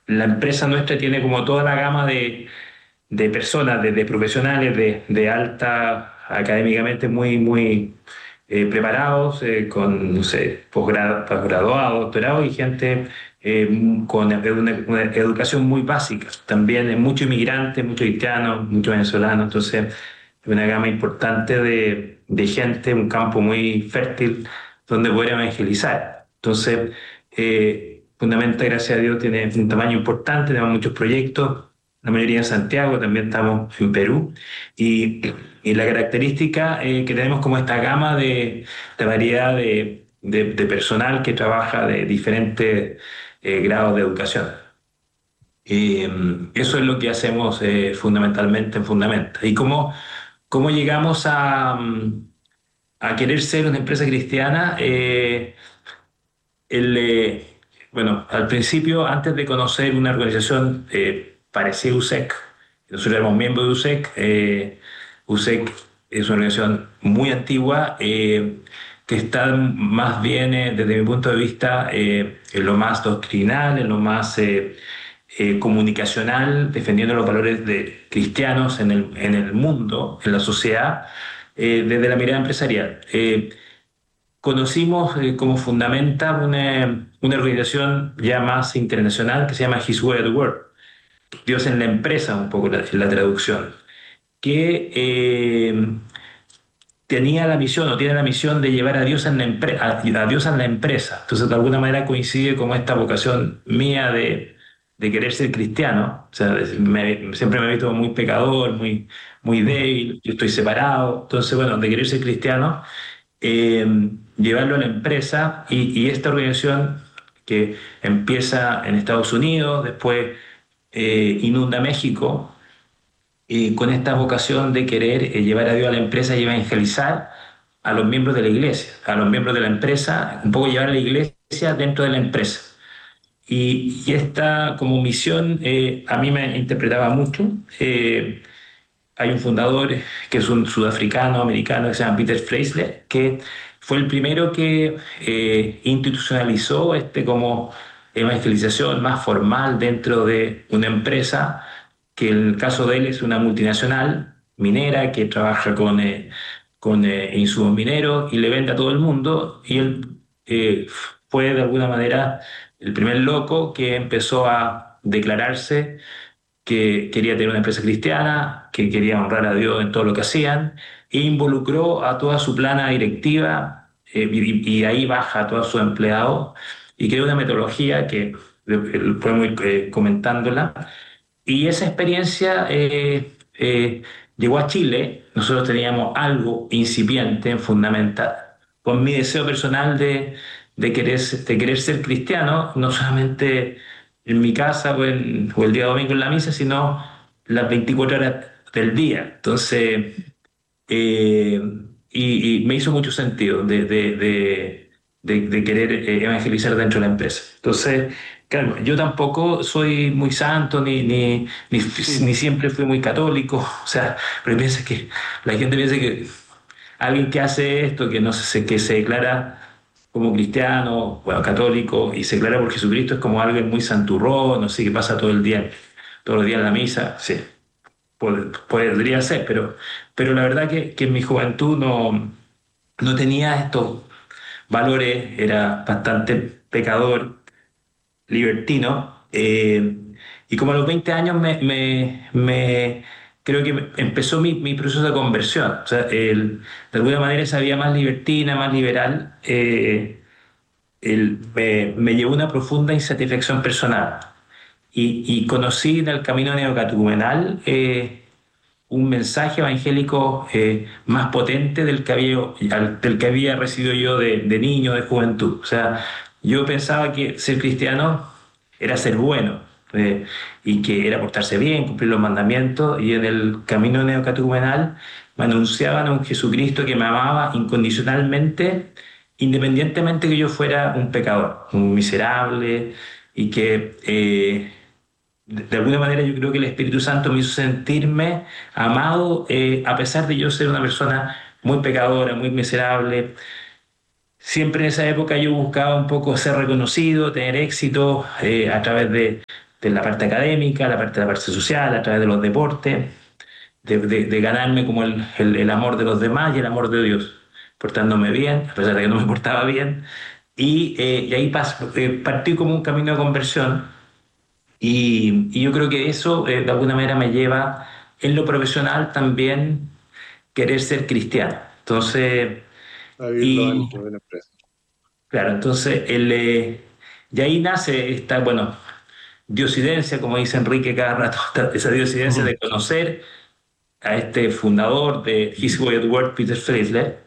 la empresa nuestra tiene como toda la gama de personas, de profesionales de alta académicamente muy preparados, con, no sé, posgraduados, doctorados y gente con una educación muy básica. También muchos inmigrantes, muchos haitianos, muchos venezolanos. Entonces, una gama importante de gente, un campo muy fértil donde poder evangelizar. Entonces, Fundamental, gracias a Dios, tiene un tamaño importante, tenemos muchos proyectos, la mayoría en Santiago, también estamos en Perú. Y, y la característica que tenemos como esta gama de variedad de personal que trabaja de diferentes grados de educación. Eso es lo que hacemos fundamentalmente en Fundamenta. ¿Y cómo llegamos a querer ser una empresa cristiana? El, eh, bueno, al principio, antes de conocer una organización parecida a USEC, nosotros éramos miembros de USEC. USEC es una organización muy antigua que está más bien, desde mi punto de vista, en lo más doctrinal, en lo más comunicacional, defendiendo los valores cristianos en el mundo, en la sociedad, desde la mirada empresarial. Conocimos como fundamenta una organización ya más internacional que se llama His Way of the World, Dios en la empresa, un poco la traducción, que tenía la misión o tiene la misión de llevar a Dios en a Dios en la empresa. Entonces, de alguna manera coincide con esta vocación mía de querer ser cristiano. O sea, siempre me he visto muy pecador, muy débil, yo estoy separado. Entonces, bueno, de querer ser cristiano, eh, llevarlo a la empresa y esta organización que empieza en Estados Unidos, después inunda México, con esta vocación de querer llevar a Dios a la empresa y evangelizar a los miembros de la iglesia, a los miembros de la empresa, un poco llevar a la iglesia dentro de la empresa. Y esta como misión a mí me interpretaba mucho. Hay un fundador que es un sudafricano, americano, que se llama Peter Freisler, que fue el primero que institucionalizó como evangelización más formal dentro de una empresa, que en el caso de él es una multinacional minera que trabaja con insumos mineros y le vende a todo el mundo. Y él eh, fue de alguna manera el primer loco que empezó a declararse que quería tener una empresa cristiana, que quería honrar a Dios en todo lo que hacían, e involucró a toda su plana directiva, y ahí baja a todos sus empleados y creó una metodología que fue muy comentándola. Y esa experiencia llegó a Chile. Nosotros teníamos algo incipiente en Fundamental, con mi deseo personal de querer ser cristiano, no solamente en mi casa o el día domingo en la misa, sino las 24 horas del día. Entonces, eh, y me hizo mucho sentido de querer evangelizar dentro de la empresa. Entonces, claro, yo tampoco soy muy santo, ni siempre fui muy católico. O sea, pero la gente piensa que alguien que hace esto, que no sé, que se declara como cristiano, bueno, católico, y se declara por Jesucristo, es como alguien muy santurrón, no sé, que pasa todos los días en la misa. Sí, podría ser, pero la verdad que en mi juventud no tenía estos valores, era bastante pecador, libertino. Y como a los 20 años creo que empezó mi proceso de conversión. O sea, de alguna manera esa vida más libertina, más liberal, me llevó a una profunda insatisfacción personal. Y conocí en el camino neocatecumenal un mensaje evangélico más potente del que había recibido yo de niño, de juventud. O sea, yo pensaba que ser cristiano era ser bueno, y que era portarse bien, cumplir los mandamientos, y en el camino neocatecumenal me anunciaban a un Jesucristo que me amaba incondicionalmente, independientemente que yo fuera un pecador, un miserable, y que de alguna manera yo creo que el Espíritu Santo me hizo sentirme amado, a pesar de yo ser una persona muy pecadora, muy miserable. Siempre en esa época yo buscaba un poco ser reconocido, tener éxito a través de la parte académica, la parte social, a través de los deportes, de ganarme como el amor de los demás y el amor de Dios, portándome bien, a pesar de que no me portaba bien. Y ahí partí como un camino de conversión y yo creo que eso de alguna manera me lleva en lo profesional también querer ser cristiano. Entonces, A vivirlo y dentro de la empresa. claro, entonces y ahí nace esta, bueno, diosidencia, como dice Enrique cada rato, esa diosidencia Ujú. de conocer a este fundador de His Way at Work, Peter Freisler,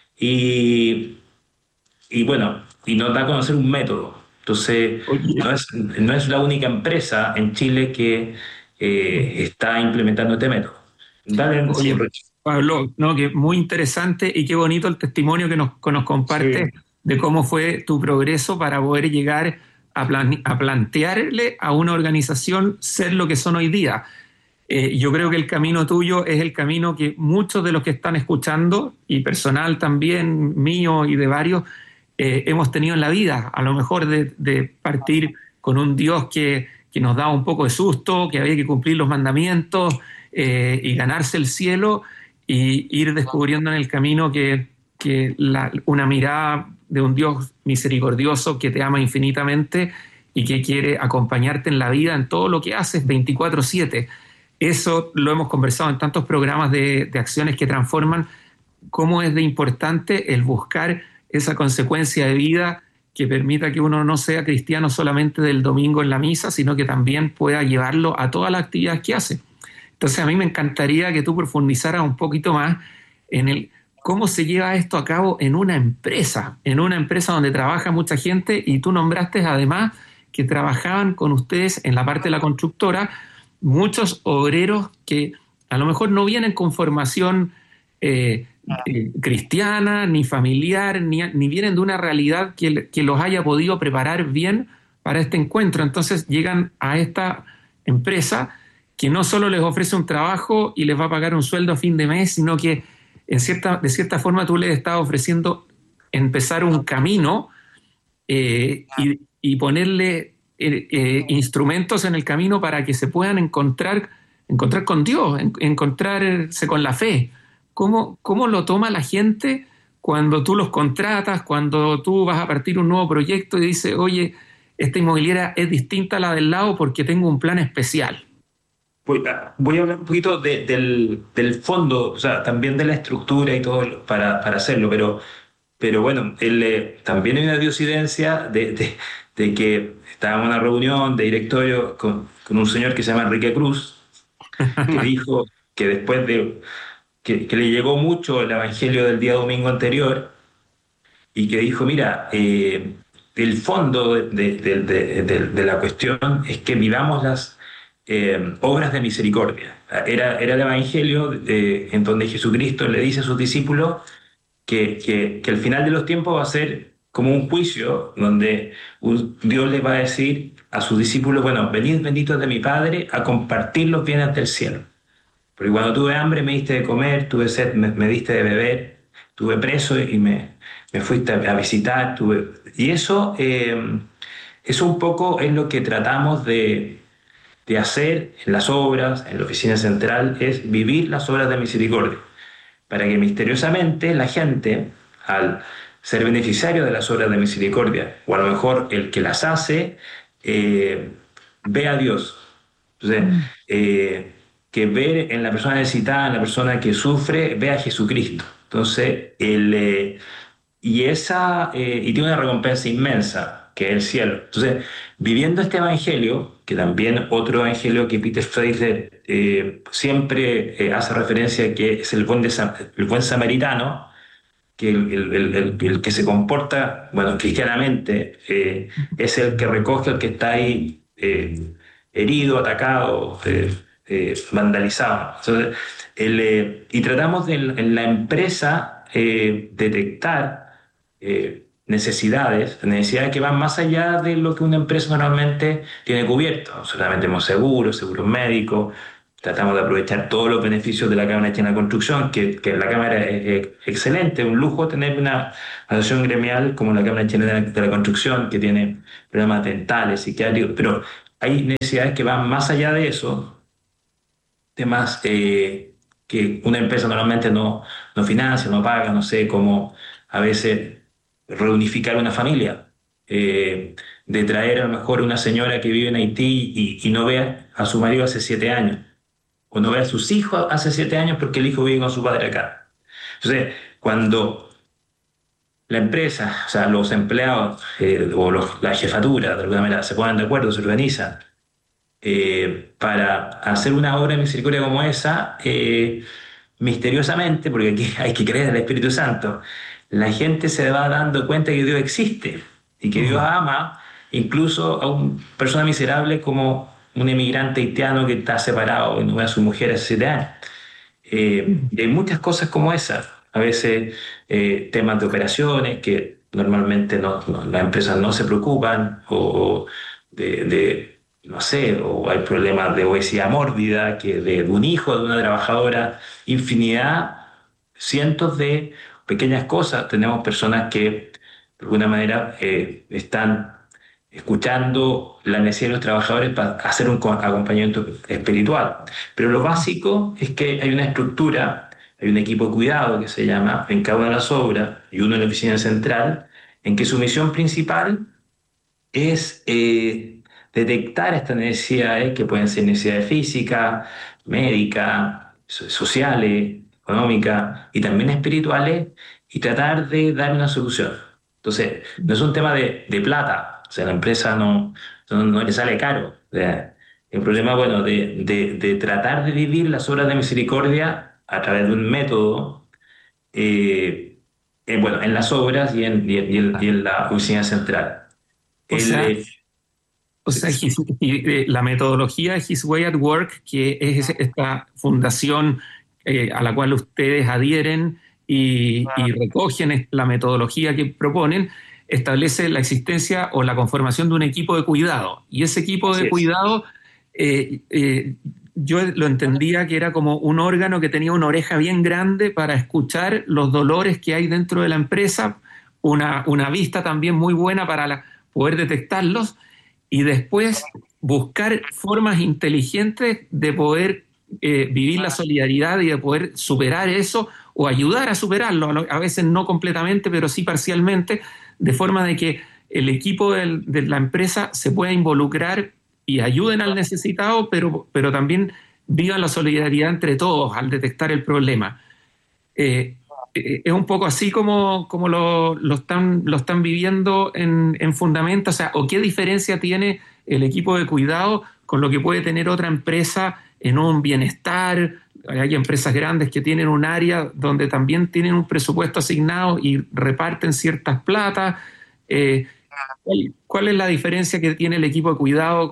y, y bueno, y nos da a conocer un método. Entonces, Oye, no es la única empresa en Chile que está implementando este método. Dale, sí, oye, Rich. Pablo, no, que muy interesante y qué bonito el testimonio que nos compartes Sí, de cómo fue tu progreso para poder llegar a plantearle a una organización ser lo que son hoy día. Yo creo que el camino tuyo es el camino que muchos de los que están escuchando, y personal también mío y de varios, hemos tenido en la vida. A lo mejor de partir con un Dios que nos daba un poco de susto, que había que cumplir los mandamientos y ganarse el cielo, y ir descubriendo en el camino que una mirada de un Dios misericordioso que te ama infinitamente y que quiere acompañarte en la vida, en todo lo que haces 24/7. Eso lo hemos conversado en tantos programas de acciones que transforman, cómo es de importante el buscar esa consecuencia de vida que permita que uno no sea cristiano solamente del domingo en la misa, sino que también pueda llevarlo a todas las actividades que hace. Entonces a mí me encantaría que tú profundizaras un poquito más en el cómo se lleva esto a cabo en una empresa donde trabaja mucha gente, y tú nombraste además que trabajaban con ustedes en la parte de la constructora muchos obreros que a lo mejor no vienen con formación cristiana, ni familiar, ni vienen de una realidad que los haya podido preparar bien para este encuentro. Entonces llegan a esta empresa que no solo les ofrece un trabajo y les va a pagar un sueldo a fin de mes, sino que de cierta forma tú les estás ofreciendo empezar un camino y ponerle instrumentos en el camino para que se puedan encontrar con Dios, encontrarse con la fe. ¿Cómo lo toma la gente cuando tú los contratas, cuando tú vas a partir un nuevo proyecto y dices, oye, esta inmobiliaria es distinta a la del lado porque tengo un plan especial? Voy a hablar un poquito del fondo, o sea, también de la estructura y todo para hacerlo, pero bueno, también hay una diosidencia de que estaba en una reunión de directorio con un señor que se llama Enrique Cruz, que dijo que después que le llegó mucho el evangelio del día domingo anterior y que dijo, mira, el fondo de la cuestión es que vivamos las obras de misericordia. Era el evangelio en donde Jesucristo le dice a sus discípulos que el final de los tiempos va a ser como un juicio donde Dios le va a decir a sus discípulos, bueno, venid benditos de mi Padre a compartir los bienes del cielo. Porque cuando tuve hambre me diste de comer, tuve sed, me diste de beber, tuve preso y me fuiste a visitar. Y eso un poco es lo que tratamos de hacer en las obras, en la oficina central, es vivir las obras de misericordia para que misteriosamente la gente, al ser beneficiario de las obras de misericordia, o a lo mejor el que las hace, ve a Dios. Entonces, que ver en la persona necesitada, en la persona que sufre, ve a Jesucristo. Entonces, y tiene una recompensa inmensa, que es el cielo. Entonces, viviendo este evangelio, que también otro evangelio que Peter Fraser siempre hace referencia, que es el buen samaritano, que el que se comporta, bueno, cristianamente, es el que recoge al que está ahí herido, atacado, vandalizado. Entonces, y tratamos en la empresa detectar necesidades que van más allá de lo que una empresa normalmente tiene cubierto. No solamente tenemos seguros médicos, tratamos de aprovechar todos los beneficios de la Cámara Chilena de Construcción, que la Cámara es excelente, es un lujo tener una asociación gremial como la Cámara Chilena de la Construcción, que tiene problemas dentales, psiquiátricos, pero hay necesidades que van más allá de eso, temas que una empresa normalmente no financia, no paga, no sé, como a veces reunificar una familia, de traer a lo mejor una señora que vive en Haití y no ve a su marido hace 7 años, o no ve a sus hijos hace 7 años porque el hijo vive con su padre acá. Entonces, cuando la empresa, o sea, los empleados la jefatura, de alguna manera, se ponen de acuerdo, se organizan para hacer una obra de misericordia como esa, misteriosamente, porque aquí hay que creer en el Espíritu Santo, la gente se va dando cuenta que Dios existe y que Dios Mm. ama incluso a una persona miserable como un emigrante haitiano que está separado y no ve a su mujer hace 7 años. Y hay muchas cosas como esas. A veces temas de operaciones que normalmente las empresas no se preocupan, o no sé, o hay problemas de obesidad mórbida, que de un hijo de una trabajadora, infinidad, cientos de pequeñas cosas. Tenemos personas que de alguna manera están escuchando la necesidad de los trabajadores para hacer un acompañamiento espiritual. Pero lo básico es que hay una estructura, hay un equipo de cuidado que se llama en cada una de las obras y uno en la oficina central, en que su misión principal es detectar estas necesidades que pueden ser necesidades físicas, médicas, sociales, económicas y también espirituales, y tratar de dar una solución. Entonces, no es un tema de plata, o sea, la empresa no le sale caro. O sea, el problema, bueno, de tratar de vivir las obras de misericordia a través de un método, eh, bueno, en las obras y en la oficina central. O El, sea, eh, la metodología de His Way at Work, que es esta fundación a la cual ustedes adhieren y recogen la metodología que proponen, establece la existencia o la conformación de un equipo de cuidado. Y ese equipo Así de es. cuidado, yo lo entendía que era como un órgano que tenía una oreja bien grande para escuchar los dolores que hay dentro de la empresa, una vista también muy buena para poder detectarlos y después buscar formas inteligentes de poder vivir la solidaridad y de poder superar eso o ayudar a superarlo, a veces no completamente, pero sí parcialmente, de forma de que el equipo de la empresa se pueda involucrar y ayuden al necesitado, pero también vivan la solidaridad entre todos al detectar el problema. Eh, es un poco así como lo están viviendo en Fundamenta, o sea, o qué diferencia tiene el equipo de cuidado con lo que puede tener otra empresa en un bienestar. Hay empresas grandes que tienen un área donde también tienen un presupuesto asignado y reparten ciertas platas. ¿Cuál es la diferencia que tiene el equipo de cuidado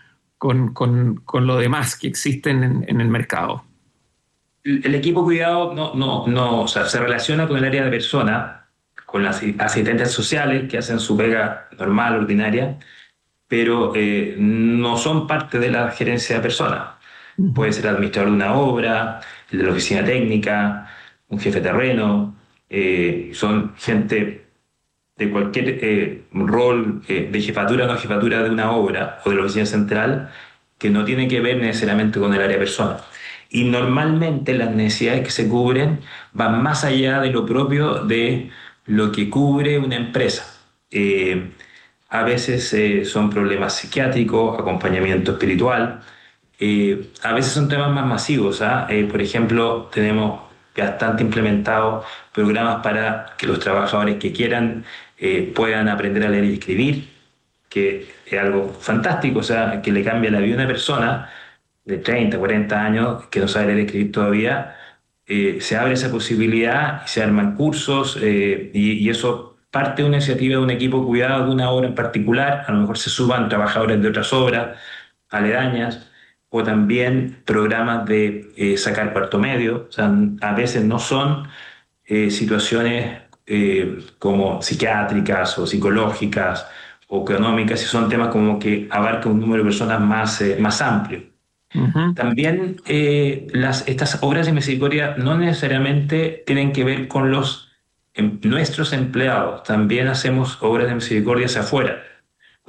con lo demás que existen en el mercado? El equipo cuidado o sea, se relaciona con el área de persona, con las asistentes sociales que hacen su pega normal, ordinaria, pero no son parte de la gerencia de personas. Puede ser el administrador de una obra, el de la oficina técnica, un jefe de terreno, son gente de cualquier rol de jefatura o no jefatura de una obra o de la oficina central, que no tiene que ver necesariamente con el área de personas. Y normalmente las necesidades que se cubren van más allá de lo propio de lo que cubre una empresa. A veces son problemas psiquiátricos, acompañamiento espiritual, a veces son temas más masivos. ¿Ah? Por ejemplo, tenemos bastante implementados programas para que los trabajadores que quieran puedan aprender a leer y escribir, que es algo fantástico, o sea, que le cambia la vida a una persona de 30, 40 años que no sabe leer y escribir todavía. Se abre esa posibilidad, se arman cursos, y eso parte de una iniciativa de un equipo cuidado de una obra en particular. A lo mejor se suban trabajadores de otras obras aledañas, o también programas de sacar cuarto medio. O sea, a veces no son situaciones como psiquiátricas o psicológicas o económicas, y son temas como que abarca un número de personas más amplio. Ujú. También estas obras de misericordia no necesariamente tienen que ver con nuestros empleados, también hacemos obras de misericordia hacia afuera. Cuando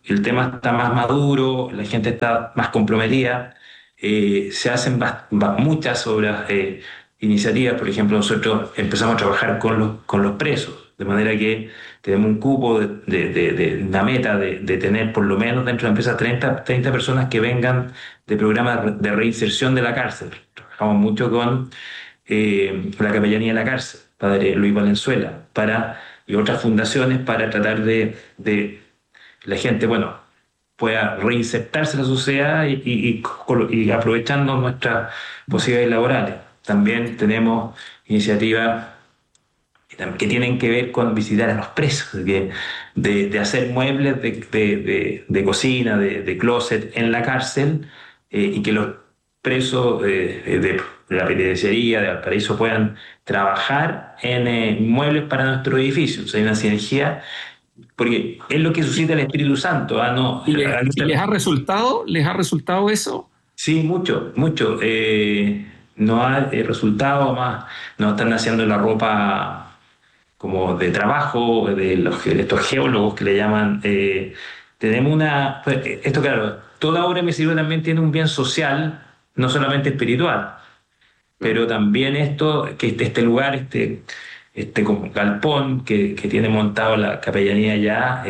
el tema está más maduro, la gente está más comprometida, se hacen muchas obras, iniciativas. Por ejemplo, nosotros empezamos a trabajar con los presos, de manera que tenemos un cupo una meta de tener por lo menos dentro de la empresa 30 personas que vengan de programas de reinserción de la cárcel. Trabajamos mucho con la Capellanía de la Cárcel, Padre Luis Valenzuela, y otras fundaciones para tratar de la gente, bueno, pueda reinsertarse en la sociedad y aprovechando nuestras posibilidades laborales. También tenemos iniciativas que tienen que ver con visitar a los presos, de hacer muebles de cocina, de closet en la cárcel, y que los presos de la penitenciaría de Valparaíso puedan trabajar en muebles para nuestro edificio. O sea, hay una sinergia, porque es lo que suscita el Espíritu Santo. ¿Ah? No, ¿Y les ha resultado eso? sí, mucho, mucho. No ha resultado más, no están haciendo la ropa como de trabajo, de estos geólogos que le llaman. Tenemos esto claro, toda obra me sirve también tiene un bien social, no solamente espiritual, pero también esto, que este lugar, este como galpón que tiene montado la capellanía ya,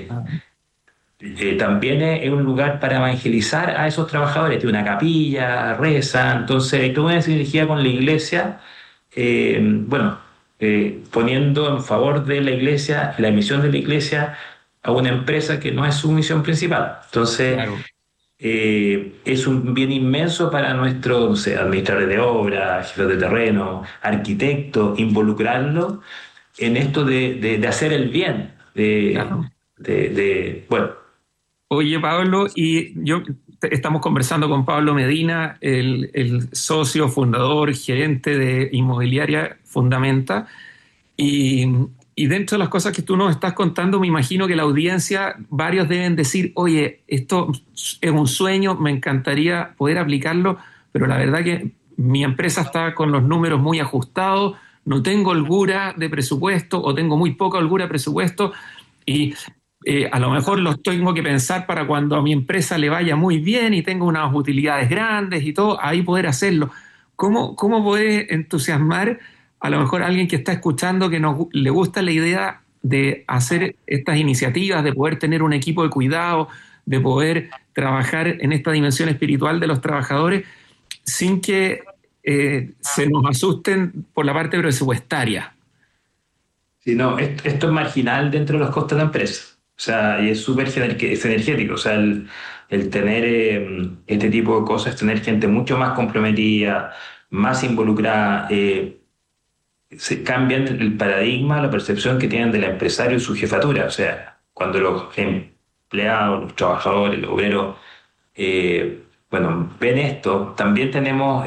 también es un lugar para evangelizar a esos trabajadores. Tiene una capilla, reza, entonces hay toda una sinergia con la iglesia, bueno, poniendo en favor de la iglesia, la misión de la iglesia a una empresa que no es su misión principal. Entonces, Claro. es un bien inmenso para nuestros, no sé, administradores de obra, jefes de terreno, arquitectos, involucrarlo en esto de hacer el bien, Claro. bueno. Oye, Pablo, estamos conversando con Pablo Medina, el socio, fundador, gerente de Inmobiliaria Fundamenta, y, y dentro de las cosas que tú nos estás contando, me imagino que la audiencia, varios deben decir, oye, esto es un sueño, me encantaría poder aplicarlo, pero la verdad que mi empresa está con los números muy ajustados, no tengo holgura de presupuesto o tengo muy poca holgura de presupuesto y a lo mejor los tengo que pensar para cuando a mi empresa le vaya muy bien y tenga unas utilidades grandes y todo, ahí poder hacerlo. ¿Cómo puede entusiasmar a lo mejor a alguien que está escuchando que le gusta la idea de hacer estas iniciativas, de poder tener un equipo de cuidado, de poder trabajar en esta dimensión espiritual de los trabajadores sin que se nos asusten por la parte presupuestaria? Sí, no, esto es marginal dentro de los costos de la empresa. O sea, y es es energético. O sea, el tener este tipo de cosas, tener gente mucho más comprometida, más involucrada, se cambian el paradigma, la percepción que tienen del empresario y su jefatura. O sea, cuando los empleados, los trabajadores, los obreros, bueno, ven esto, también tenemos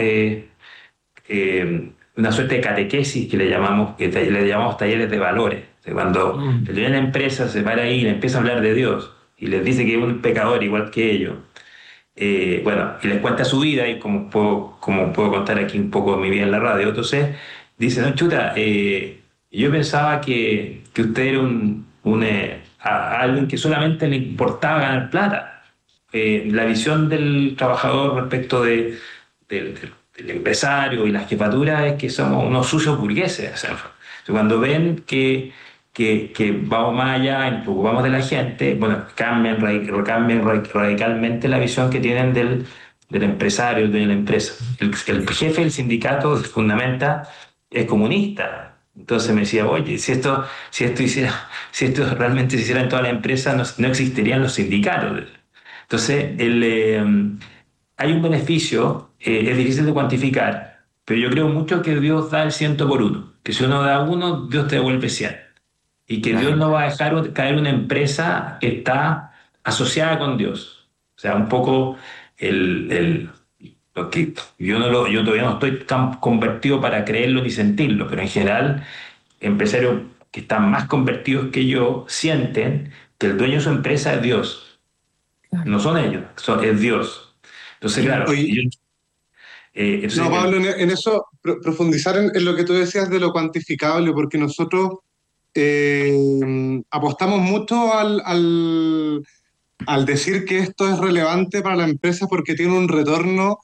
una suerte de catequesis que le llamamos talleres de valores. O sea, cuando Mm. el dueño de la empresa se para ahí y le empieza a hablar de Dios y les dice que es un pecador igual que ellos, bueno, y les cuenta su vida, y como puedo contar aquí un poco de mi vida en la radio. Entonces dice, no, chuta, yo pensaba que usted era alguien que solamente le importaba ganar plata. La visión del trabajador respecto del empresario y la jefatura es que somos unos sucios burgueses. O sea, cuando ven que vamos más allá y nos preocupamos de la gente, bueno, cambian radicalmente la visión que tienen del empresario, de la empresa. El jefe del sindicato de Fundamenta es comunista. Entonces me decía, oye, si esto realmente se hiciera en toda la empresa, no existirían los sindicatos. Entonces, hay un beneficio, es difícil de cuantificar, pero yo creo mucho que Dios da el ciento por uno, que si uno da uno, Dios te devuelve 100, y que Dios Claro. no va a dejar caer una empresa que está asociada con Dios. O sea, un poco el, lo que yo todavía no estoy tan convertido para creerlo ni sentirlo, pero en general, empresarios que están más convertidos que yo sienten que el dueño de su empresa es Dios, no son ellos, es Dios. Entonces, claro, Oye, entonces, no, Pablo, en eso, profundizar en lo que tú decías de lo cuantificable, porque nosotros apostamos mucho al decir que esto es relevante para la empresa porque tiene un retorno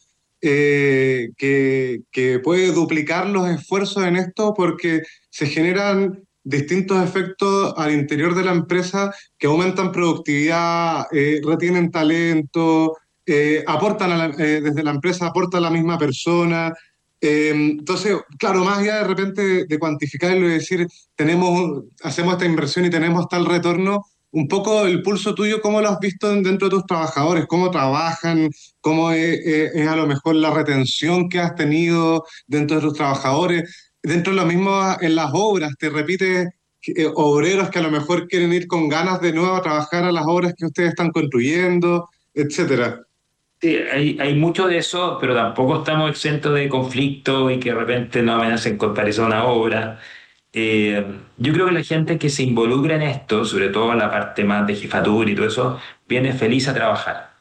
que puede duplicar los esfuerzos en esto porque se generan distintos efectos al interior de la empresa que aumentan productividad, retienen talento, desde la empresa aporta a la misma persona. Entonces, claro, más allá de repente de cuantificarlo y decir, hacemos esta inversión y tenemos tal retorno, un poco el pulso tuyo, ¿cómo lo has visto dentro de tus trabajadores? ¿Cómo trabajan? ¿Cómo es a lo mejor la retención que has tenido dentro de tus trabajadores? Dentro de lo mismo en las obras, te repite obreros que a lo mejor quieren ir con ganas de nuevo a trabajar a las obras que ustedes están construyendo, etcétera. Sí, hay mucho de eso, pero tampoco estamos exentos de conflicto y que de repente nos amenacen con parecer una obra. Eh, yo creo que la gente que se involucra en esto, sobre todo en la parte más de jefatura y todo eso, viene feliz a trabajar.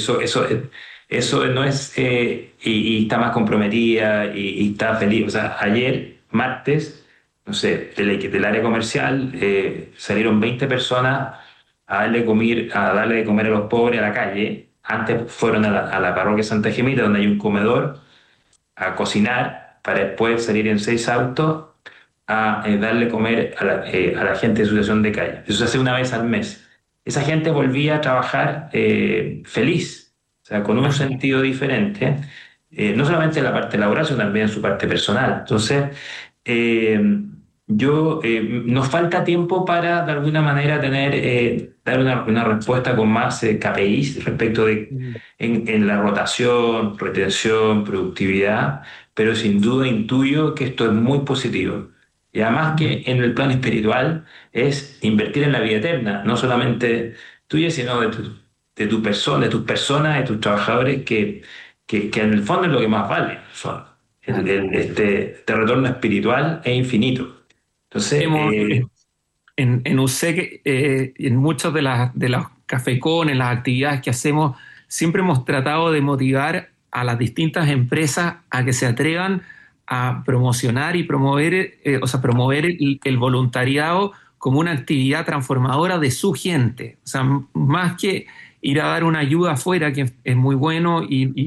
Eso no es, y está más comprometida y está feliz. O sea, ayer, martes, no sé, del área comercial, salieron 20 personas a darle de comer a los pobres a la calle. Antes fueron a la parroquia Santa Gemita, donde hay un comedor, a cocinar, para después salir en 6 autos a darle comer a la gente en situación de calle. Eso se hace una vez al mes. Esa gente volvía a trabajar feliz, o sea, con un sentido diferente, no solamente en la parte laboral, sino también en su parte personal. Entonces, eh, nos falta tiempo para, de alguna manera, dar una respuesta con más KPIs respecto de en la rotación, retención, productividad, pero sin duda intuyo que esto es muy positivo. Y además que en el plano espiritual es invertir en la vida eterna, no solamente tuya, sino de tu persona, de tus personas, de tus trabajadores, que en el fondo es lo que más vale. Este retorno espiritual es infinito. Entonces, Hemos, en USEC, en muchos de los cafecones, las actividades que hacemos, siempre hemos tratado de motivar a las distintas empresas a que se atrevan a promocionar y promover, promover el voluntariado como una actividad transformadora de su gente. O sea, más que ir a dar una ayuda afuera, que es muy bueno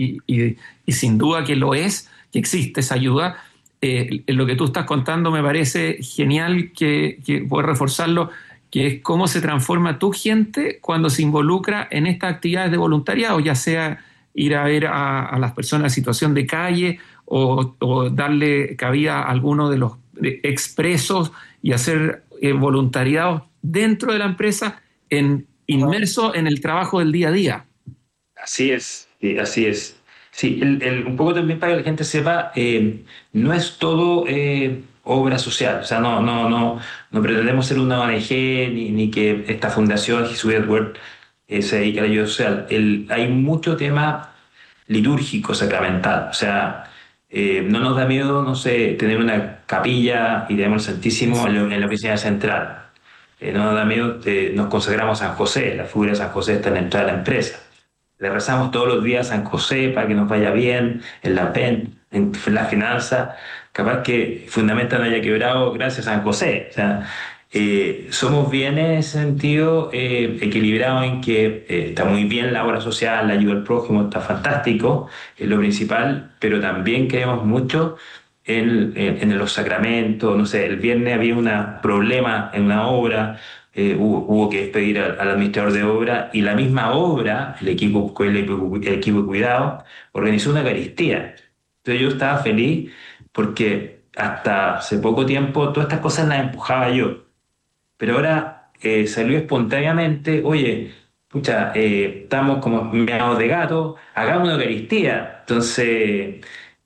y sin duda que lo es, que existe esa ayuda. Lo que tú estás contando me parece genial que puedes reforzarlo, que es cómo se transforma tu gente cuando se involucra en estas actividades de voluntariado, ya sea ir a ver a las personas en situación de calle o darle cabida a alguno de los expresos y hacer voluntariado dentro de la empresa, inmerso en el trabajo del día a día. así es, sí, así es. Sí, un poco también para que la gente sepa, no es todo obra social, o sea, no pretendemos ser una ONG ni que esta fundación Jesús Edward se dedique a la ayuda social. Hay mucho tema litúrgico, sacramental, o sea, no nos da miedo, no sé, tener una capilla y tenemos el Santísimo en la oficina central. No nos da miedo, nos consagramos a San José, la figura de San José está en la entrada de la empresa. Le rezamos todos los días a San José para que nos vaya bien en la PEN, en la finanza. Capaz que Fundamenta no haya quebrado gracias a San José. O sea, somos bien en ese sentido equilibrados en que está muy bien la obra social, la ayuda al prójimo, está fantástico, es lo principal, pero también creemos mucho en los sacramentos. No sé, el viernes había un problema en una obra. Hubo que despedir al administrador de obra y la misma obra, el equipo de cuidado, organizó una Eucaristía. Entonces yo estaba feliz porque hasta hace poco tiempo todas estas cosas las empujaba yo, pero ahora salió espontáneamente, oye, pucha, estamos como meados de gato, hagamos una Eucaristía. Entonces,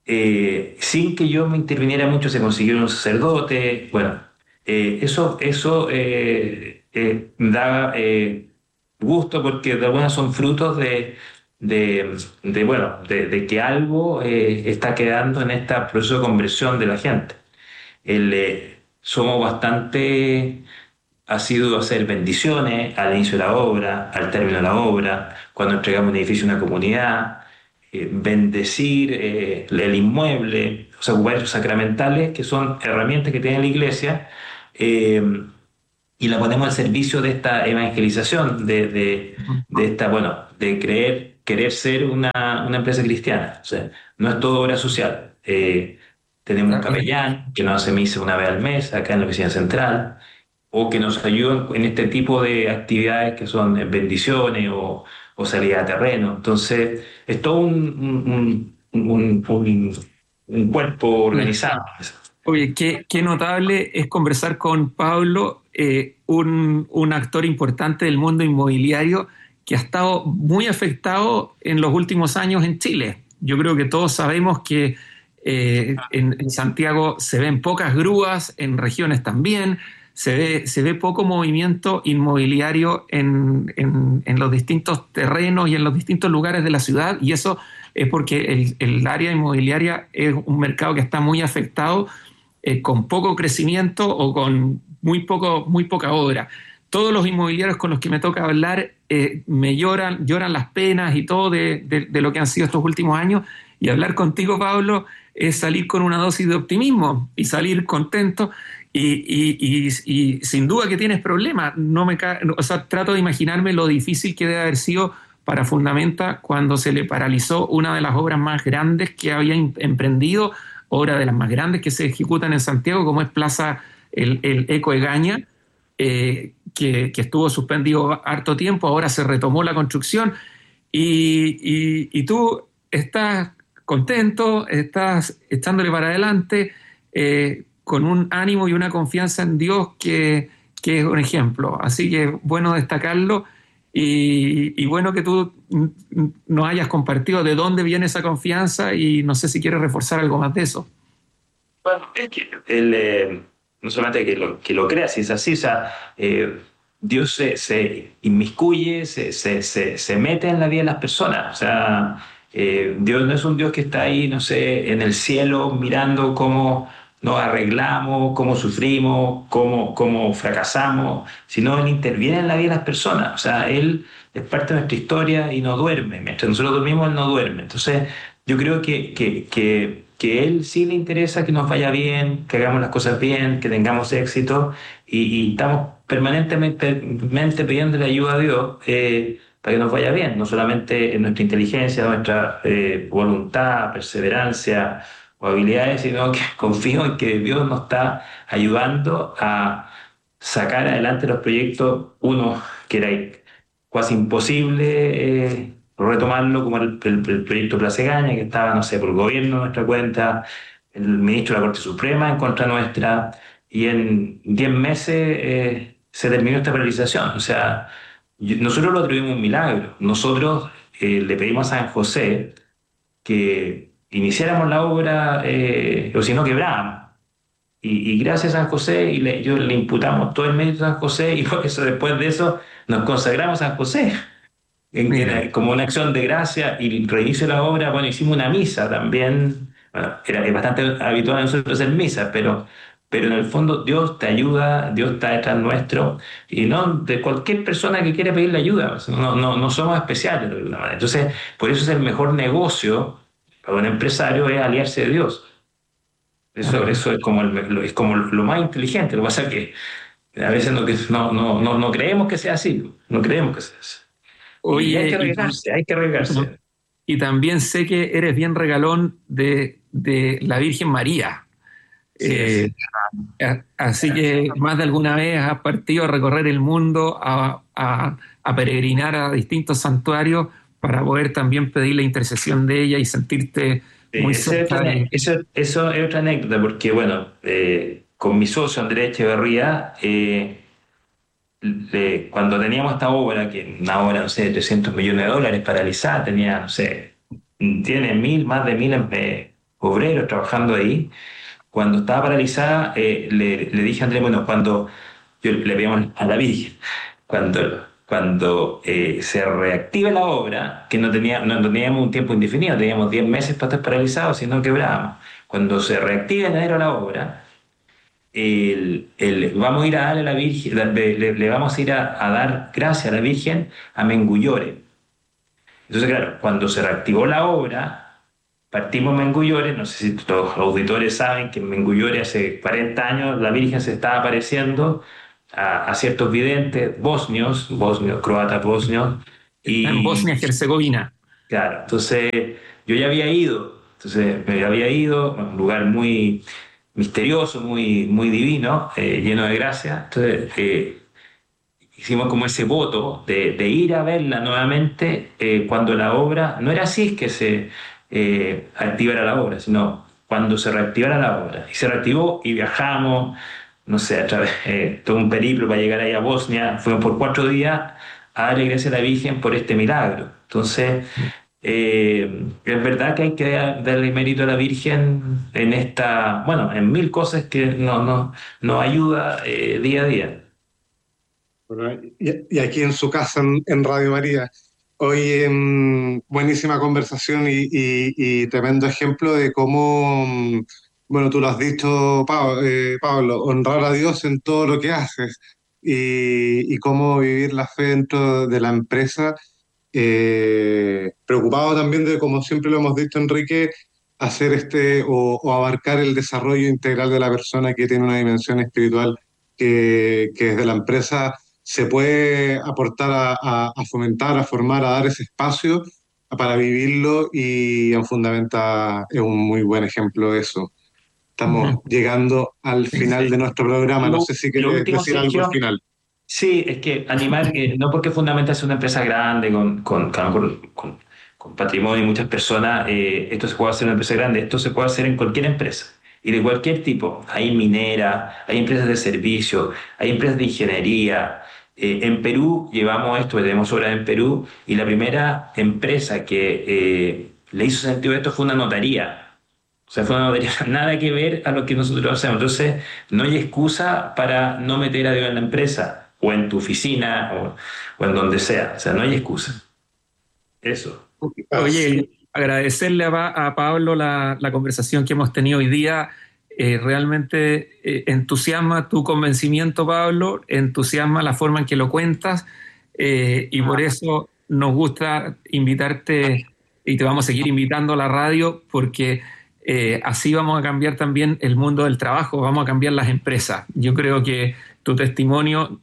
sin que yo me interviniera mucho, se consiguieron un sacerdote, bueno, eso da gusto porque de algunas son frutos de que algo está quedando en este proceso de conversión de la gente. Somos bastante asiduos a hacer bendiciones al inicio de la obra, al término de la obra, cuando entregamos un edificio a una comunidad, bendecir el inmueble, o sea, ocupar esos sacramentales que son herramientas que tiene la iglesia. eh, y la ponemos al servicio de esta evangelización, de esta, bueno, de querer ser una empresa cristiana. O sea, no es todo obra social. Tenemos un capellán que nos hace misa una vez al mes acá en la oficina central, o que nos ayudan en este tipo de actividades que son bendiciones o salida a terreno. Entonces, es todo un cuerpo organizado. Oye, qué notable es conversar con Pablo, un actor importante del mundo inmobiliario que ha estado muy afectado en los últimos años en Chile. Yo creo que todos sabemos que en Santiago se ven pocas grúas, en regiones también, se ve poco movimiento inmobiliario en los distintos terrenos y en los distintos lugares de la ciudad, y eso es porque el área inmobiliaria es un mercado que está muy afectado, con poco crecimiento o con muy poca obra. Todos los inmobiliarios con los que me toca hablar me lloran las penas y todo de lo que han sido estos últimos años, y hablar contigo, Pablo, es salir con una dosis de optimismo y salir contento, y sin duda que tienes problemas. O sea, trato de imaginarme lo difícil que debe haber sido para Fundamenta cuando se le paralizó una de las obras más grandes que había emprendido, obra de las más grandes que se ejecutan en Santiago, como es Plaza el Eco Egaña, que estuvo suspendido harto tiempo. Ahora se retomó la construcción y tú estás contento, estás echándole para adelante, con un ánimo y una confianza en Dios que es un ejemplo. Así que bueno destacarlo, y bueno que tú nos hayas compartido de dónde viene esa confianza, y no sé si quieres reforzar algo más de eso. Bueno, es que no solamente que lo creas, si es así, o sea, Dios se inmiscuye, se mete en la vida de las personas. O sea, Dios no es un Dios que está ahí, no sé, en el cielo mirando cómo nos arreglamos, cómo sufrimos, cómo fracasamos, sino Él interviene en la vida de las personas. O sea, Él es parte de nuestra historia y no duerme. Mientras nosotros dormimos, Él no duerme. Entonces, yo creo que Él sí le interesa que nos vaya bien, que hagamos las cosas bien, que tengamos éxito, y estamos permanentemente pidiéndole ayuda a Dios, para que nos vaya bien, no solamente en nuestra inteligencia, nuestra voluntad, perseverancia o habilidades, sino que confío en que Dios nos está ayudando a sacar adelante los proyectos, uno que era casi imposible retomarlo, como el proyecto Plaza Egaña, que estaba, no sé, por el gobierno de nuestra cuenta, el ministro de la Corte Suprema en contra nuestra, y en 10 meses se terminó esta paralización. O sea, nosotros lo atribuimos a un milagro. Nosotros le pedimos a San José que iniciáramos la obra, o si no quebrábamos. Y gracias a San José, yo le imputamos todo el mérito a San José, y por eso después de eso nos consagramos a San José como una acción de gracia y reinicio de la obra. Bueno, hicimos una misa también. Bueno, es bastante habitual a nosotros hacer misas, pero en el fondo Dios te ayuda, Dios está detrás nuestro, y no de cualquier persona que quiere pedirle ayuda. O sea, no somos especiales de alguna manera. Entonces, por eso es el mejor negocio para un empresario, es aliarse de Dios. Eso es como lo más inteligente. Lo que pasa es que a veces no creemos que sea así. No creemos que sea así. Oye, y hay que arriesgarse. Y también sé que eres bien regalón de la Virgen María. Sí. Así que más de alguna vez has partido a recorrer el mundo, a peregrinar a distintos santuarios para poder también pedir la intercesión de ella y sentirte muy cerca. Eso es otra anécdota, porque bueno, con mi socio Andrés Echeverría, cuando teníamos esta obra, que una obra, no sé, de $300 millones paralizada, tenía, no sé, tiene más de 1.000 obreros trabajando ahí. Cuando estaba paralizada, le dije a Andrés, bueno, cuando le pedimos a la Virgen, cuando se reactive la obra, que no teníamos un tiempo indefinido, teníamos 10 meses para estar paralizados, si no quebrábamos. Cuando se reactive en enero la obra, vamos a ir a darle a la Virgen, le vamos a ir a dar gracias a la Virgen a Mengullore. Entonces, claro, cuando se reactivó la obra, partimos en Mengullore. No sé si los auditores saben que en Mengullore hace 40 años la Virgen se estaba apareciendo a ciertos videntes bosnios, croatas bosnios. Y en Bosnia-Herzegovina. Claro, entonces yo ya había ido, a un lugar muy misterioso, muy, muy divino, lleno de gracia. Entonces hicimos como ese voto de ir a verla nuevamente cuando la obra, no era así que se activara la obra, sino cuando se reactivara la obra. Y se reactivó y viajamos, no sé, a través todo un periplo para llegar ahí a Bosnia. Fuimos por 4 días a darle gracias a la Virgen por este milagro. Entonces, es verdad que hay que darle mérito a la Virgen en en 1000 cosas que nos ayuda día a día. Bueno, y aquí en su casa, en Radio María. Hoy buenísima conversación y tremendo ejemplo de cómo, bueno, tú lo has dicho, Pablo, honrar a Dios en todo lo que haces y cómo vivir la fe dentro de la empresa. Preocupado también de, como siempre lo hemos dicho, Enrique, hacer o abarcar el desarrollo integral de la persona que tiene una dimensión espiritual que desde la empresa se puede aportar a fomentar, a formar, a dar ese espacio para vivirlo y en Fundamenta es un muy buen ejemplo de eso. Estamos llegando al final de nuestro programa. No sé si quieres decir algo al final. Sí, es que animar, no porque Fundamenta es una empresa grande con patrimonio y muchas personas, esto se puede hacer en una empresa grande, esto se puede hacer en cualquier empresa y de cualquier tipo. Hay mineras, hay empresas de servicio, hay empresas de ingeniería. En Perú llevamos esto, tenemos obras en Perú y la primera empresa que le hizo sentido esto fue una notaría. O sea, fue una notaría, nada que ver a lo que nosotros hacemos. Entonces, no hay excusa para no meter a Dios en la empresa o en tu oficina o en donde sea. O sea, no hay excusa. Eso. Oye, agradecerle a Pablo la conversación que hemos tenido hoy día. Realmente entusiasma tu convencimiento, Pablo, entusiasma la forma en que lo cuentas y por eso nos gusta invitarte y te vamos a seguir invitando a la radio porque así vamos a cambiar también el mundo del trabajo, vamos a cambiar las empresas. Yo creo que tu testimonio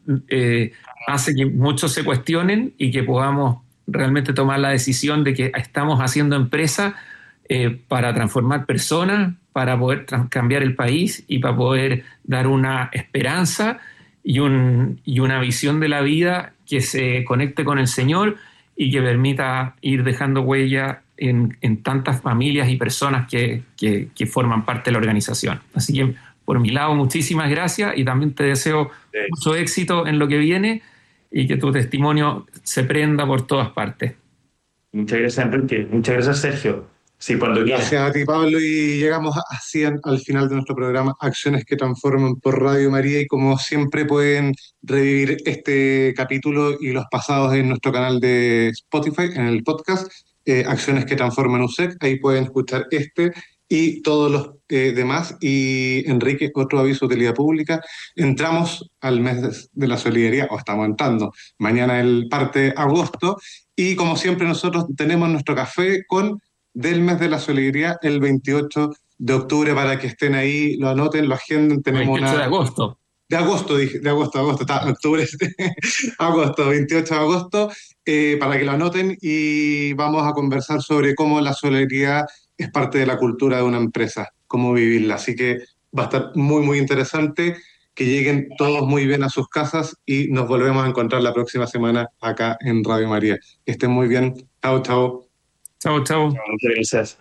hace que muchos se cuestionen y que podamos realmente tomar la decisión de que estamos haciendo empresa para transformar personas, para poder cambiar el país y para poder dar una esperanza y una visión de la vida que se conecte con el Señor y que permita ir dejando huella en tantas familias y personas que forman parte de la organización. Así que, por mi lado, muchísimas gracias y también te deseo mucho éxito en lo que viene y que tu testimonio se prenda por todas partes. Muchas gracias, Enrique. Muchas gracias, Sergio. Sí, cuando quieras. Gracias a ti, Pablo, y llegamos así al final de nuestro programa Acciones que Transforman por Radio María y como siempre pueden revivir este capítulo y los pasados en nuestro canal de Spotify, en el podcast Acciones que Transforman USEC, ahí pueden escuchar este y todos los demás. Y Enrique, otro aviso de utilidad pública, entramos al mes de la solidaridad, o estamos entrando, mañana parte agosto, y como siempre nosotros tenemos nuestro café del mes de la solidaridad el 28 de octubre para que estén ahí, lo anoten, lo agenden. Tenemos 28 de agosto. De agosto, está, octubre, agosto, 28 de agosto, para que lo anoten y vamos a conversar sobre cómo la solidaridad es parte de la cultura de una empresa, cómo vivirla. Así que va a estar muy, muy interesante, que lleguen todos muy bien a sus casas y nos volvemos a encontrar la próxima semana acá en Radio María. Que estén muy bien. Chao, chao. Chao, chao. Muchas gracias.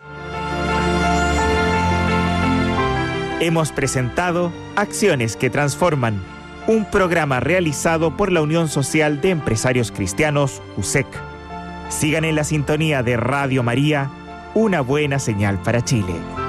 Hemos presentado Acciones que Transforman, un programa realizado por la Unión Social de Empresarios Cristianos, USEC. Sigan en la sintonía de Radio María, una buena señal para Chile.